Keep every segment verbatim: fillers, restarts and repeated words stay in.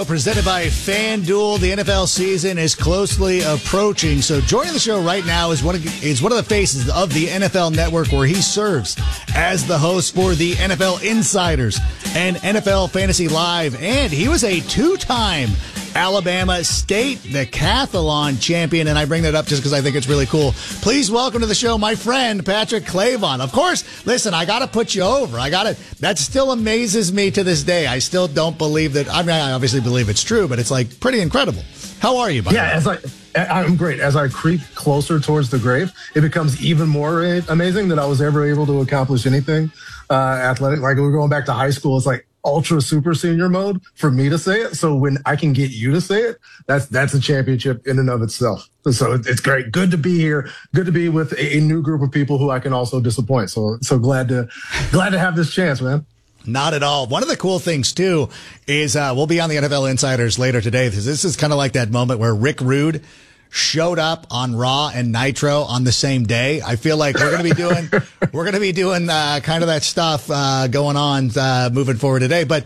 Presented by FanDuel, the N F L season is closely approaching. So joining the show right now is one of, is one of the faces of the N F L Network, where he serves as the host for the N F L Insiders and N F L Fantasy Live. And he was a two-time Alabama State decathlon champion, and I bring that up just because I think it's really cool. Please welcome to the show my friend Patrick Clavon. Of course, listen, I got to put you over. I got to. That still amazes me to this day. I still don't believe that. I mean, I obviously believe it's true, but it's like pretty incredible. How are you, buddy? Yeah, as I, I'm great. As I creep closer towards the grave, it becomes even more amazing that I was ever able to accomplish anything uh, athletic. Like, we're going back to high school. It's like ultra super senior mode for me to say it. So when I can get you to say it, that's that's a championship in and of itself. So it's great. Good to be here. Good to be with a, a new group of people who I can also disappoint. So so glad to glad to have this chance, man. Not at all. One of the cool things, too, is uh, we'll be on the N F L Insiders later today. This is kind of like that moment where Rick Rude showed up on Raw and Nitro on the same day. I feel like we're going to be doing we're going to be doing uh, kind of that stuff uh, going on uh, moving forward today. But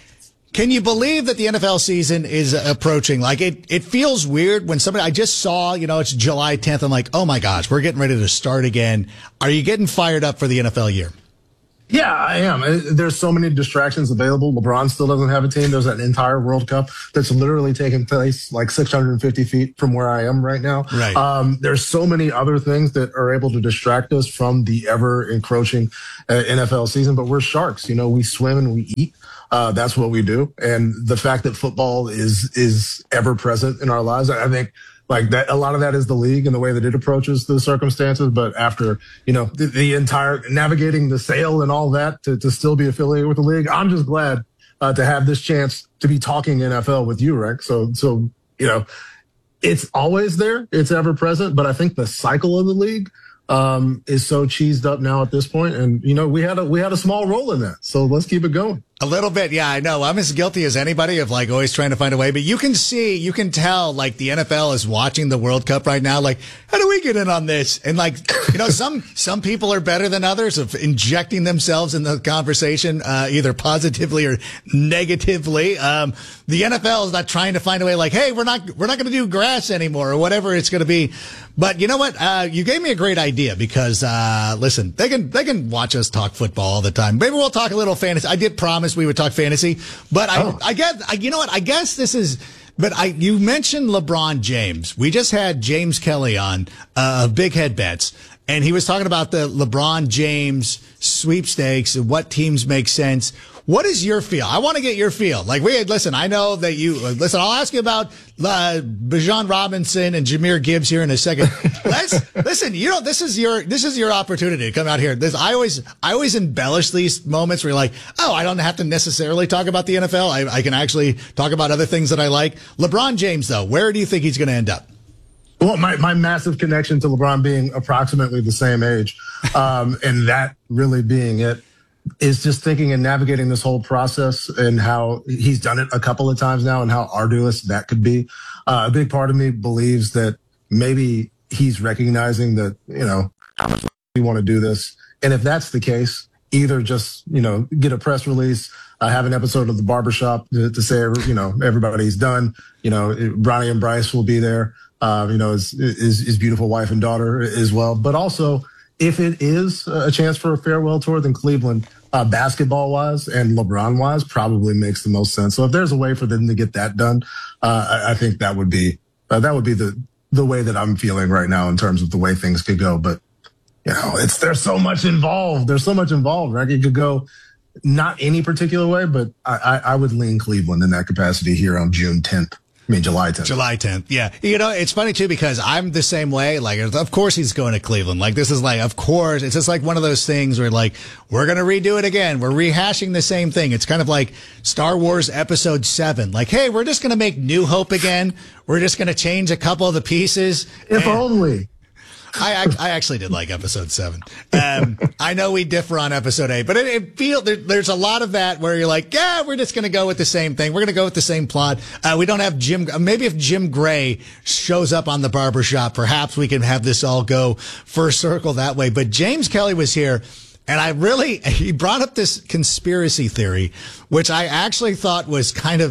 can you believe that the N F L season is approaching? Like, it, it feels weird when somebody, I just saw, you know, it's July tenth. I'm like, oh my gosh, we're getting ready to start again. Are you getting fired up for the N F L year? Yeah, I am. There's so many distractions available. LeBron still doesn't have a team. There's an entire World Cup that's literally taking place like six hundred fifty feet from where I am right now. Right. Um, there's so many other things that are able to distract us from the ever encroaching uh, N F L season. But we're sharks. You know, we swim and we eat. Uh, that's what we do. And the fact that football is is ever present in our lives, I think. Like that, a lot of that is the league and the way that it approaches the circumstances. But after, you know, the, the entire navigating the sale and all that to, to still be affiliated with the league, I'm just glad uh, to have this chance to be talking N F L with you, Rick. So, so, you know, it's always there. It's ever present. But I think the cycle of the league um, is so cheesed up now at this point. And, you know, we had a, we had a small role in that. So let's keep it going. A little bit, yeah, I know. I'm as guilty as anybody of like always trying to find a way. But you can see, you can tell, like the N F L is watching the World Cup right now. Like, how do we get in on this? And like, you know, some some people are better than others of injecting themselves in the conversation, uh, either positively or negatively. Um, the N F L is not trying to find a way. Like, hey, we're not we're not going to do grass anymore or whatever it's going to be. But you know what? Uh, you gave me a great idea because uh, listen, they can they can watch us talk football all the time. Maybe we'll talk a little fantasy. I did promise we would talk fantasy, but I, oh. I guess, I, you know what? I guess this is, but I, you mentioned LeBron James. We just had James Kelly on, uh, of Big Head Bets, and he was talking about the LeBron James sweepstakes and what teams make sense. What is your feel? I want to get your feel. Like, we had, listen, I know that you, listen, I'll ask you about, uh, Bijan Robinson and Jahmyr Gibbs here in a second. Let's, listen, you know, this is your, this is your opportunity to come out here. This, I always, I always embellish these moments where you're like, oh, I don't have to necessarily talk about the N F L. I, I can actually talk about other things that I like. LeBron James, though, where do you think he's going to end up? Well, my, my massive connection to LeBron being approximately the same age, um, and that really being it, is just thinking and navigating this whole process and how he's done it a couple of times now and how arduous that could be. Uh, a big part of me believes that maybe he's recognizing that, you know, how much we want to do this. And if that's the case, either just, you know, get a press release, uh, have an episode of The Barbershop to, to say, you know, everybody's done. You know, Bronny and Bryce will be there, uh, you know, his, his, his beautiful wife and daughter as well. But also, if it is a chance for a farewell tour, then Cleveland, uh, basketball-wise and LeBron-wise, probably makes the most sense. So if there's a way for them to get that done, uh, I, I think that would be uh, that would be the the way that I'm feeling right now in terms of the way things could go. But you know, it's there's so much involved. There's so much involved, right? It could go not any particular way, but I, I, I would lean Cleveland in that capacity here on June tenth. I mean, July tenth. July tenth. Yeah. You know, it's funny, too, because I'm the same way. Like, of course he's going to Cleveland. Like, this is like, of course, it's just like one of those things where, like, we're going to redo it again. We're rehashing the same thing. It's kind of like Star Wars Episode seven. Like, hey, we're just going to make New Hope again. We're just going to change a couple of the pieces. If and- only. I I actually did like episode seven. Um, I know we differ on episode eight, but it, it feel there, there's a lot of that where you're like, yeah, we're just going to go with the same thing. We're going to go with the same plot. Uh, we don't have Jim. Maybe if Jim Gray shows up on The Barbershop, perhaps we can have this all go first circle that way. But James Kelly was here. And I really, he brought up this conspiracy theory, which I actually thought was kind of,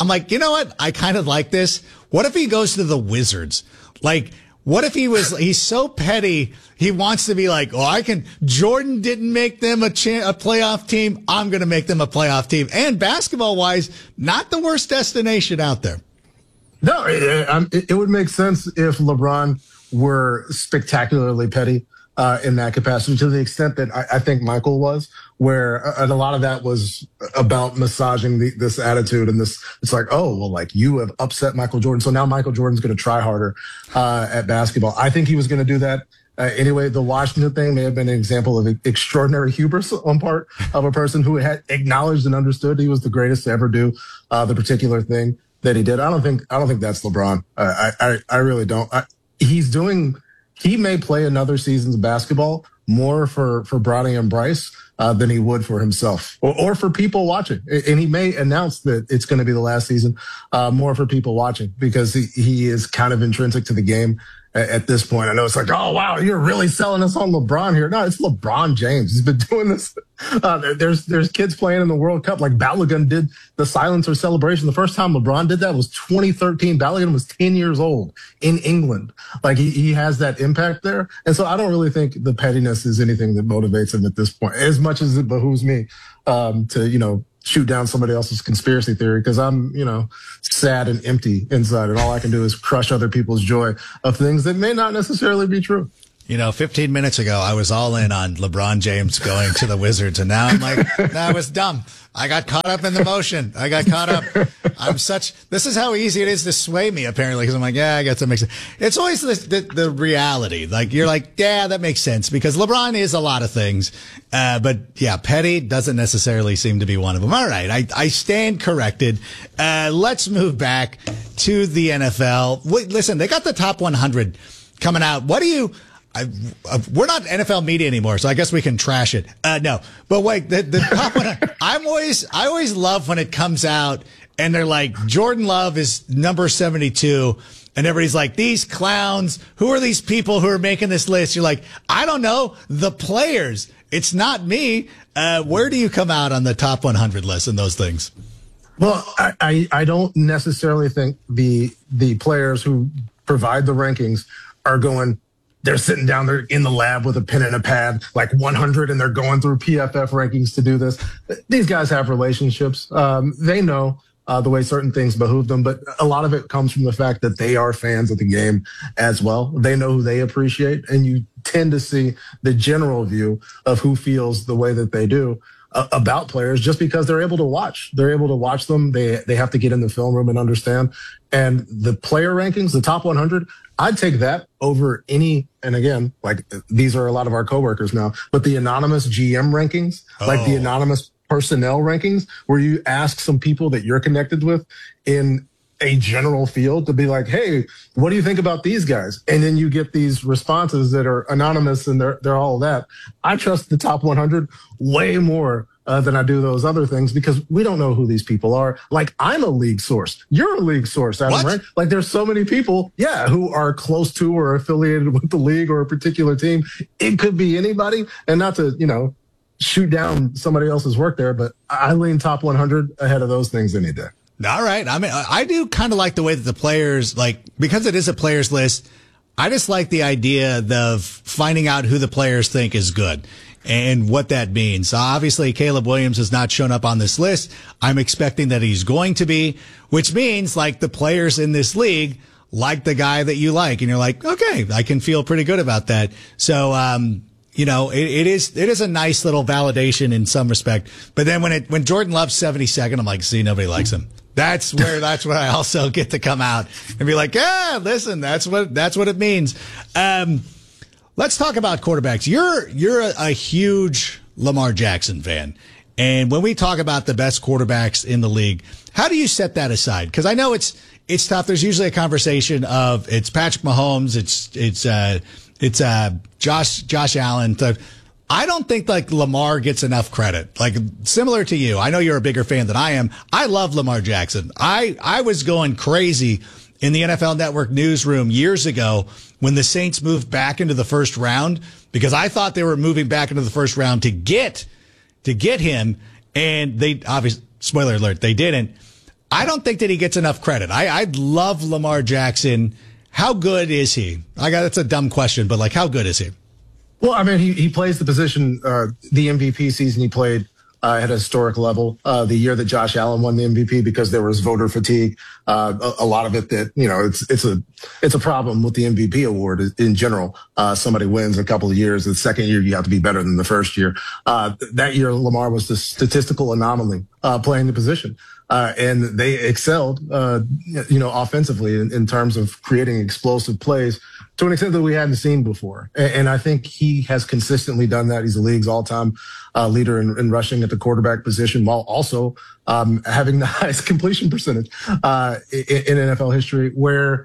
I'm like, you know what? I kind of like this. What if he goes to the Wizards? Like, what if he was, he's so petty, he wants to be like, oh, I can, Jordan didn't make them a, cha- a playoff team. I'm going to make them a playoff team. And basketball wise, not the worst destination out there. No, it, it, it would make sense if LeBron were spectacularly petty uh, in that capacity, to the extent that I, I think Michael was, where and a lot of that was about massaging the, this attitude and this. It's like, oh, well, like you have upset Michael Jordan, so now Michael Jordan's going to try harder uh, at basketball. I think he was going to do that. Uh, anyway, the Washington thing may have been an example of extraordinary hubris on part of a person who had acknowledged and understood he was the greatest to ever do uh, the particular thing that he did. I don't think I don't think that's LeBron. Uh, I, I I really don't. I, he's doing. He may play another season's basketball more for for Bronny and Bryce uh, than he would for himself or, or for people watching. And he may announce that it's going to be the last season uh, more for people watching, because he, he is kind of intrinsic to the game at, at this point. I know it's like, oh, wow, you're really selling us on LeBron here. No, it's LeBron James. He's been doing this. Uh, there's there's kids playing in the World Cup. Like Balogun did the silencer celebration. The first time LeBron did that was twenty thirteen. Balogun was ten years old in England. Like he, he has that impact there. And so I don't really think the pettiness is anything that motivates him at this point, as much as it behooves me um, to, you know, shoot down somebody else's conspiracy theory, because I'm, you know, sad and empty inside, and all I can do is crush other people's joy of things that may not necessarily be true. You know, fifteen minutes ago, I was all in on LeBron James going to the Wizards, and now I'm like, that was dumb. I got caught up in the motion. I got caught up. I'm such, this is how easy it is to sway me, apparently, because I'm like, yeah, I guess that makes sense. It's always the, the, the reality. Like, you're like, yeah, that makes sense, because LeBron is a lot of things. Uh, but yeah, petty doesn't necessarily seem to be one of them. All right. I, I stand corrected. Uh, let's move back to the N F L. Wait, listen, they got the top one hundred coming out. What do you, I, uh, we're not N F L media anymore, so I guess we can trash it. Uh, no, but wait, the, the top one, I'm always, I always love when it comes out and they're like, Jordan Love is number seventy-two. And everybody's like, these clowns, who are these people who are making this list? You're like, I don't know, the players. It's not me. Uh, where do you come out on the top one hundred list and those things? Well, I, I, I don't necessarily think the, the players who provide the rankings are going, they're sitting down there in the lab with a pen and a pad, like one hundred, and they're going through P F F rankings to do this. These guys have relationships. Um, they know uh, the way certain things behoove them, but a lot of it comes from the fact that they are fans of the game as well. They know who they appreciate, and you tend to see the general view of who feels the way that they do uh, about players just because they're able to watch. They're able to watch them. They they have to get in the film room and understand. And the player rankings, the top one hundred, I'd take that over any, and again, like these are a lot of our coworkers now, but the anonymous G M rankings, oh. like the anonymous personnel rankings, where you ask some people that you're connected with in a general field to be like, hey, what do you think about these guys? And then you get these responses that are anonymous and they're, they're all that. I trust the top one hundred way more Uh, than I do those other things, because we don't know who these people are. Like, I'm a league source. You're a league source, Adam, what? right? Like, there's so many people, yeah, who are close to or affiliated with the league or a particular team. It could be anybody, and not to, you know, shoot down somebody else's work there, but I lean top one hundred ahead of those things any day. All right. I mean, I do kind of like the way that the players, like, because it is a players list, I just like the idea of finding out who the players think is good and what that means. So obviously, Caleb Williams has not shown up on this list. I'm expecting that he's going to be, which means like the players in this league like the guy that you like, and you're like, okay, I can feel pretty good about that. So, um, you know, it, it is, it is a nice little validation in some respect. But then when it, when Jordan Love's seventy-second, I'm like, see, nobody likes him. That's where, that's where I also get to come out and be like, yeah, listen, that's what, that's what it means. Um, Let's talk about quarterbacks. You're you're a, a huge Lamar Jackson fan. And when we talk about the best quarterbacks in the league, how do you set that aside? Because I know it's it's tough. There's usually a conversation of it's Patrick Mahomes, it's it's uh it's uh Josh Josh Allen. I don't think like Lamar gets enough credit. Like similar to you. I know you're a bigger fan than I am. I love Lamar Jackson. I I was going crazy in the N F L Network newsroom years ago when the Saints moved back into the first round, because I thought they were moving back into the first round to get, to get him. And they obviously, spoiler alert, they didn't. I don't think that he gets enough credit. I, I love Lamar Jackson. How good is he? I got that's a dumb question, but like, how good is he? Well, I mean, he, he plays the position, uh, the M V P season he played uh, at a historic level. Uh, the year that Josh Allen won the M V P because there was voter fatigue. Uh, a, a lot of it that, you know, it's, it's a, it's a problem with the M V P award in general. Uh, somebody wins a couple of years. The second year, you have to be better than the first year. Uh, that year, Lamar was the statistical anomaly, uh, playing the position. Uh, and they excelled, uh, you know, offensively in, in terms of creating explosive plays to an extent that we hadn't seen before. And, and I think he has consistently done that. He's the league's all-time uh, leader in, in rushing at the quarterback position, while also um, having the highest completion percentage uh, in, in N F L history. Where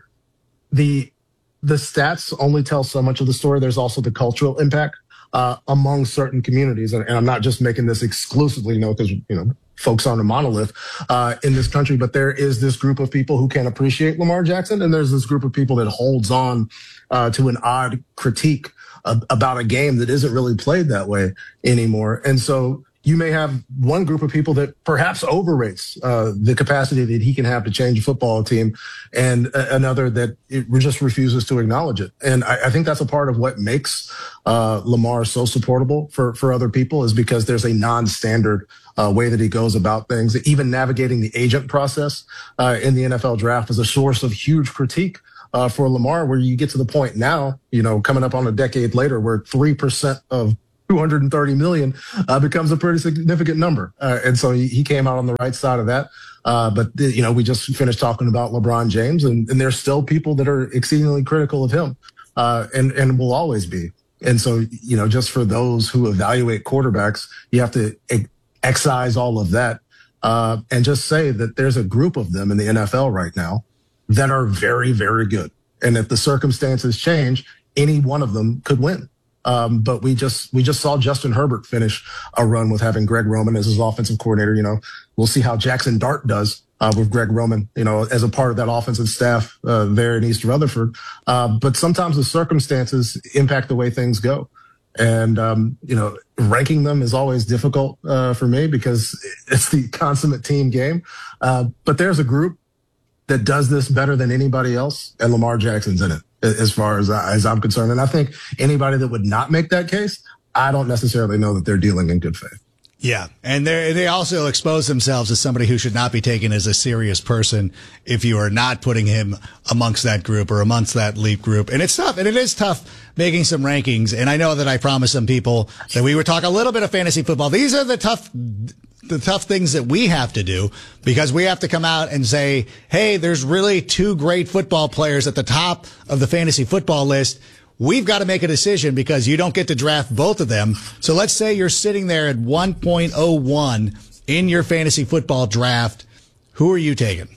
the the stats only tell so much of the story. There's also the cultural impact uh, among certain communities, and, and I'm not just making this exclusively, you know, because you know. folks aren't a monolith uh, in this country, but there is this group of people who can appreciate Lamar Jackson, and there's this group of people that holds on uh, to an odd critique of, about a game that isn't really played that way anymore. And so you may have one group of people that perhaps overrates uh, the capacity that he can have to change a football team, and a- another that it just refuses to acknowledge it. And I, I think that's a part of what makes uh, Lamar so supportable for, for other people, is because there's a non-standard uh, way that he goes about things. Even navigating the agent process uh, in the N F L draft is a source of huge critique uh, for Lamar, where you get to the point now, you know, coming up on a decade later, where three percent of two hundred thirty million uh, becomes a pretty significant number. Uh, and so he, he came out on the right side of that. Uh, but, you know, we just finished talking about LeBron James, and, and there's still people that are exceedingly critical of him uh, and, and will always be. And so, you know, just for those who evaluate quarterbacks, you have to ex- excise all of that uh, and just say that there's a group of them in the N F L right now that are very, very good. And if the circumstances change, any one of them could win. Um, but we just we just saw Justin Herbert finish a run with having Greg Roman as his offensive coordinator. You know, we'll see how Jackson Dart does uh, with Greg Roman, you know, as a part of that offensive staff uh, there in East Rutherford. Uh, but sometimes the circumstances impact the way things go. And, um, you know, ranking them is always difficult uh, for me because it's the consummate team game. Uh, but there's a group that does this better than anybody else, and Lamar Jackson's in it, as far as, as I'm concerned. And I think anybody that would not make that case, I don't necessarily know that they're dealing in good faith. Yeah, and they they also expose themselves as somebody who should not be taken as a serious person if you are not putting him amongst that group or amongst that elite group. And it's tough, and it is tough making some rankings. And I know that I promised some people that we would talk a little bit of fantasy football. These are the tough the tough things that we have to do, because we have to come out and say, hey, there's really two great football players at the top of the fantasy football list. We've got to make a decision because you don't get to draft both of them. So let's say you're sitting there at one point oh one in your fantasy football draft. Who are you taking?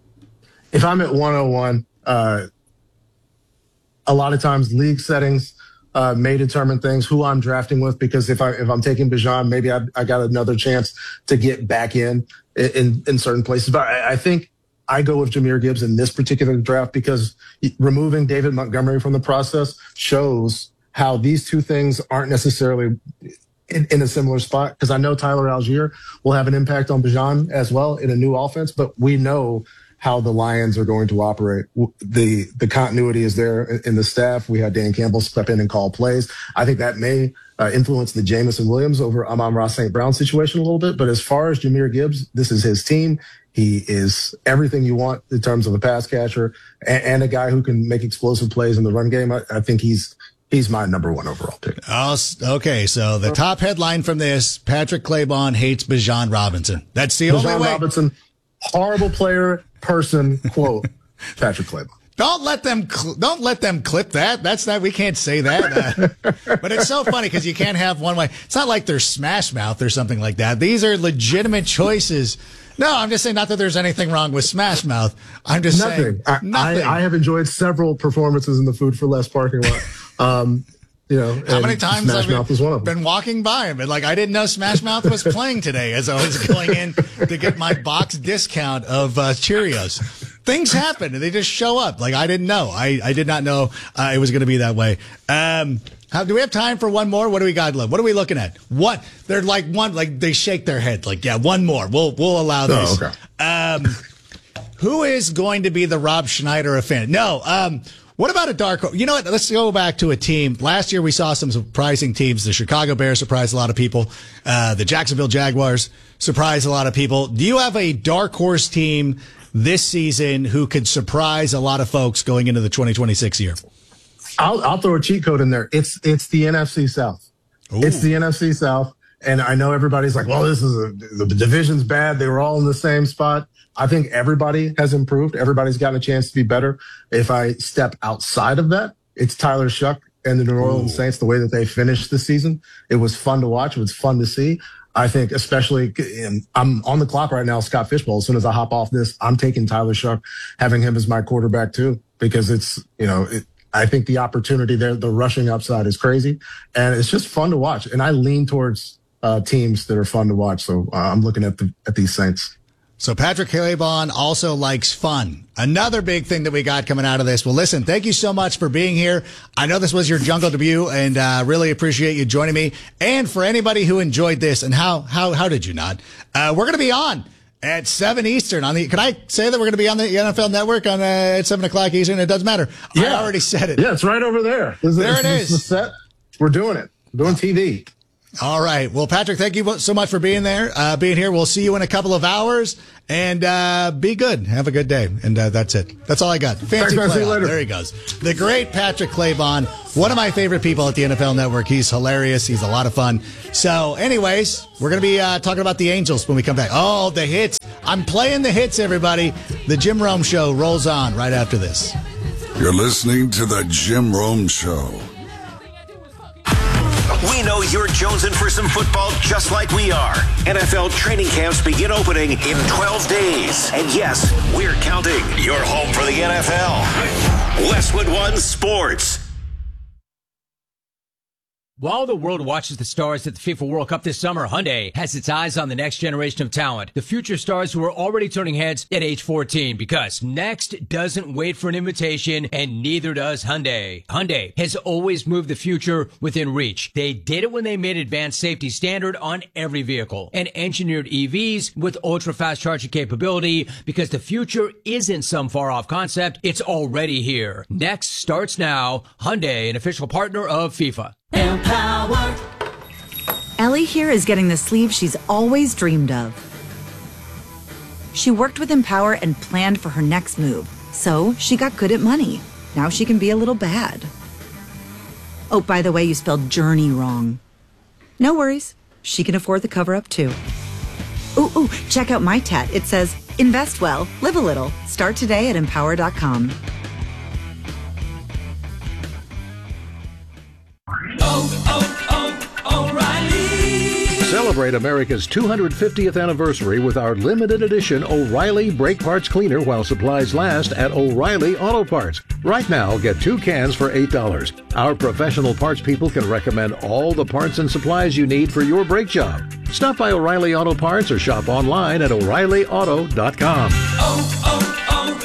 If I'm at one oh one, uh, a lot of times league settings uh, may determine things, who I'm drafting with, because if, I, if I'm taking Bijan, maybe I, I got another chance to get back in in, in certain places. But I, I think I go with Jahmyr Gibbs in this particular draft because removing David Montgomery from the process shows how these two things aren't necessarily in, in a similar spot. Because I know Tyler Algier will have an impact on Bijan as well in a new offense, but we know how the Lions are going to operate. The the continuity is there in the staff. We had Dan Campbell step in and call plays. I think that may uh, influence the Jameson Williams over Amon-Ra Saint Brown situation a little bit. But as far as Jahmyr Gibbs, this is his team. He is everything you want in terms of a pass catcher and, and a guy who can make explosive plays in the run game. I, I think he's he's my number one overall pick. Oh, okay, so the top headline from this: Patrick Claybon hates Bijan Robinson. That's the Bijan only way. Robinson, horrible player, person. Quote: Patrick Claybon. Don't let them. Cl- don't let them clip that. That's not. We can't say that. Uh, but it's so funny because you can't have one way. It's not like they're Smash Mouth or something like that. These are legitimate choices. No, I'm just saying, not that there's anything wrong with Smash Mouth. I'm just nothing. saying I, nothing. I, I have enjoyed several performances in the Food for Less parking lot. Um, you know, how many times Smash I've Mouth was one of them. been walking by him and like I didn't know Smash Mouth was playing today as I was going in to get my box discount of uh, Cheerios. Things happen and they just show up. Like I didn't know. I, I did not know uh, it was going to be that way. Um, how, do we have time for one more? What do we got left? What are we looking at? What? They're like one, like they shake their head. Like, yeah, one more. We'll, we'll allow this. Oh, okay. Um, Who is going to be the Rob Schneider of fan? No. Um, what about a dark horse? You know what? Let's go back to a team. Last year we saw some surprising teams. The Chicago Bears surprised a lot of people. Uh, the Jacksonville Jaguars surprised a lot of people. Do you have a dark horse team this season who could surprise a lot of folks going into the twenty twenty-six year? I'll, I'll throw a cheat code in there. It's it's the N F C South. Ooh. It's the N F C South. And I know everybody's like, well, this is a, the division's bad. They were all in the same spot. I think everybody has improved. Everybody's gotten a chance to be better. If I step outside of that, it's Tyler Shuck and the New Orleans Ooh. Saints, the way that they finished the season. It was fun to watch. It was fun to see. I think especially, and I'm on the clock right now, Scott Fishbowl. As soon as I hop off this, I'm taking Tyler Shuck, having him as my quarterback too, because it's, you know, it, I think the opportunity there, the rushing upside is crazy, and it's just fun to watch. And I lean towards uh, teams that are fun to watch. So uh, I'm looking at the at these Saints. So Patrick Claybon also likes fun. Another big thing that we got coming out of this. Well, listen, thank you so much for being here. I know this was your jungle debut, and uh, really appreciate you joining me. And for anybody who enjoyed this, and how how how did you not? Uh, we're going to be on at seven Eastern on the. Can I say that we're going to be on the N F L Network on uh, at seven o'clock Eastern? It doesn't matter. Yeah. I already said it. Yeah, it's right over there. Is there it, it is. The set. We're doing it. We're doing T V. All right. Well, Patrick, thank you so much for being there, uh, being here. We'll see you in a couple of hours, and uh, be good. Have a good day. And uh, that's it. That's all I got. Fancy Thanks, play. man. There he goes. The great Patrick Claybon, one of my favorite people at the N F L Network. He's hilarious. He's a lot of fun. So, anyways, we're going to be uh, talking about the Angels when we come back. Oh, the hits. I'm playing the hits, everybody. The Jim Rome Show rolls on right after this. You're listening to the Jim Rome Show. We know you're jonesing for some football just like we are. N F L training camps begin opening in twelve days. And yes, we're counting. You're home for the N F L. Westwood One Sports. While the world watches the stars at the FIFA World Cup this summer, Hyundai has its eyes on the next generation of talent, the future stars who are already turning heads at age fourteen, because next doesn't wait for an invitation, and neither does Hyundai. Hyundai has always moved the future within reach. They did it when they made advanced safety standard on every vehicle and engineered E Vs with ultra-fast charging capability, because the future isn't some far-off concept, it's already here. Next starts now. Hyundai, an official partner of FIFA. Empower. Ellie here is getting the sleeve she's always dreamed of. She worked with Empower and planned for her next move, so she got good at money. Now she can be a little bad. Oh, by the way, you spelled journey wrong. No worries, she can afford the cover-up too. Ooh, ooh, check out my tat. It says, invest well, live a little. Start today at empower dot com. Oh, oh, oh, O'Reilly. Celebrate America's two hundred fiftieth anniversary with our limited edition O'Reilly Brake Parts Cleaner while supplies last at O'Reilly Auto Parts. Right now, get two cans for eight dollars. Our professional parts people can recommend all the parts and supplies you need for your brake job. Stop by O'Reilly Auto Parts or shop online at O'Reilly Auto dot com. Oh,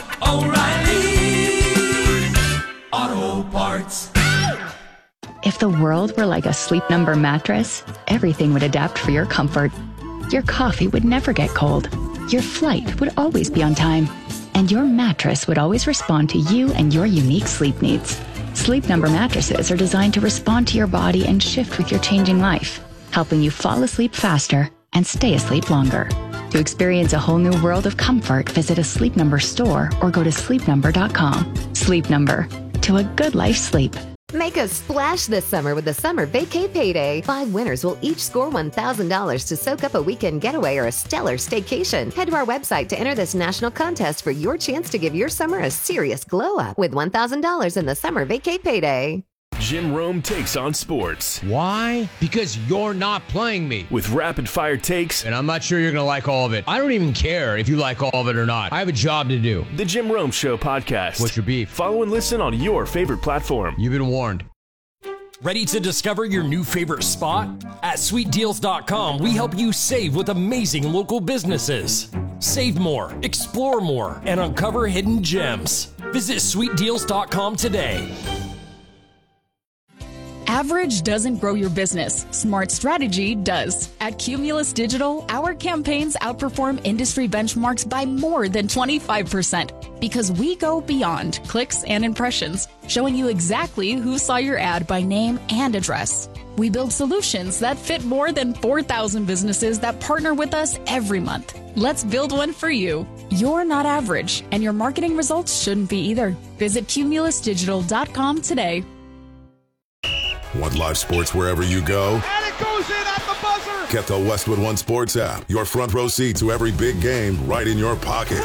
oh, oh, O'Reilly Auto Parts. If the world were like a Sleep Number mattress, everything would adapt for your comfort. Your coffee would never get cold. Your flight would always be on time. And your mattress would always respond to you and your unique sleep needs. Sleep Number mattresses are designed to respond to your body and shift with your changing life, helping you fall asleep faster and stay asleep longer. To experience a whole new world of comfort, visit a Sleep Number store or go to sleep number dot com. Sleep Number. To a good life sleep. Make a splash this summer with the Summer Vacay Payday. Five winners will each score one thousand dollars to soak up a weekend getaway or a stellar staycation. Head to our website to enter this national contest for your chance to give your summer a serious glow up with one thousand dollars in the Summer Vacay Payday. Jim Rome takes on sports. Why? Because you're not playing me. With rapid fire takes. And I'm not sure you're going to like all of it. I don't even care if you like all of it or not. I have a job to do. The Jim Rome Show podcast. What's your beef? Follow and listen on your favorite platform. You've been warned. Ready to discover your new favorite spot? At sweet deals dot com, we help you save with amazing local businesses. Save more, explore more, and uncover hidden gems. Visit sweet deals dot com today. Average doesn't grow your business. Smart strategy does. At Cumulus Digital, our campaigns outperform industry benchmarks by more than twenty-five percent because we go beyond clicks and impressions, showing you exactly who saw your ad by name and address. We build solutions that fit more than four thousand businesses that partner with us every month. Let's build one for you. You're not average, and your marketing results shouldn't be either. Visit cumulus digital dot com today. Want live sports wherever you go? And it goes in at the buzzer! Get the Westwood One Sports app. Your front row seat to every big game right in your pocket.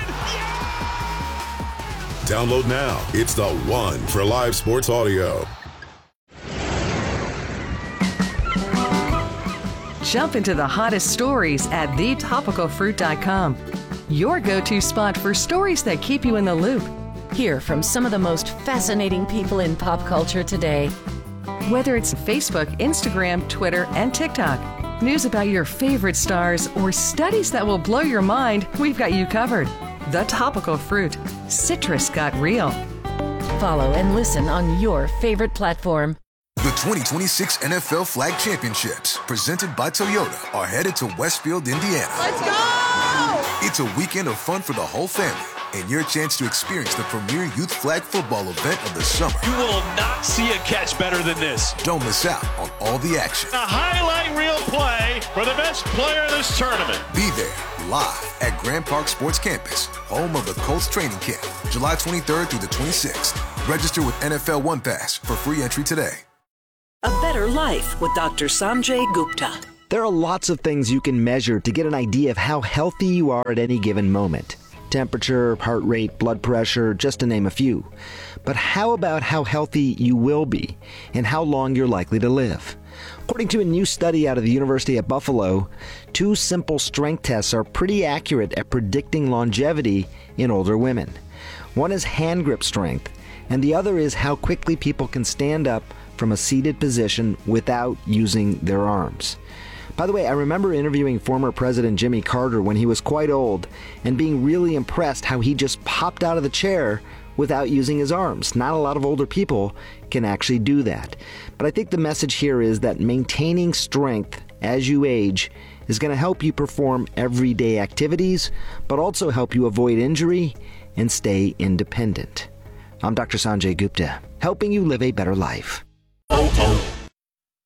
Download now. It's the one for live sports audio. Jump into the hottest stories at the topical fruit dot com. Your go-to spot for stories that keep you in the loop. Hear from some of the most fascinating people in pop culture today. Whether it's Facebook, Instagram, Twitter, and TikTok, news about your favorite stars, or studies that will blow your mind, we've got you covered. The Topical Fruit. Citrus got real. Follow and listen on your favorite platform. The twenty twenty-six N F L Flag Championships, presented by Toyota, are headed to Westfield, Indiana. Let's go! It's a weekend of fun for the whole family and your chance to experience the premier youth flag football event of the summer. You will not see a catch better than this. Don't miss out on all the action. A highlight reel play for the best player in this tournament. Be there live at Grand Park Sports Campus, home of the Colts training camp, July twenty-third through the twenty-sixth. Register with N F L One Pass for free entry today. A Better Life with Doctor Sanjay Gupta. There are lots of things you can measure to get an idea of how healthy you are at any given moment. Temperature, heart rate, blood pressure, just to name a few. But how about how healthy you will be and how long you're likely to live? According to a new study out of the University of Buffalo, two simple strength tests are pretty accurate at predicting longevity in older women. One is hand grip strength, and the other is how quickly people can stand up from a seated position without using their arms. By the way, I remember interviewing former President Jimmy Carter when he was quite old and being really impressed how he just popped out of the chair without using his arms. Not a lot of older people can actually do that. But I think the message here is that maintaining strength as you age is going to help you perform everyday activities, but also help you avoid injury and stay independent. I'm Doctor Sanjay Gupta, helping you live a better life.